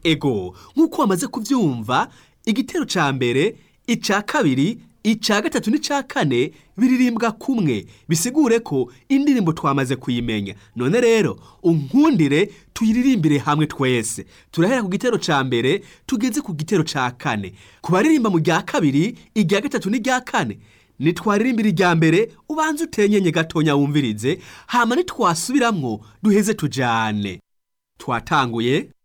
Ego, nk'uko wamaze kuvyumva, igitero ca mbere, ica kabiri, ica gatatu n'ica kane biririmbwa kumwe, bisigure ko indirimbo twamaze kuyimenya. None rero unkundire tuyiririmbire hamwe twese. Turahera ku gitero ca mbere tugeze ku gitero ca kane. Ku baririmba mu rya kabiri, irya gatatu n'irya kane, nitwaririmbira irya mbere ubanze utenyenye gatonya wumvirize, hama nitwasubiramwo duheze tujane. Twatanguye.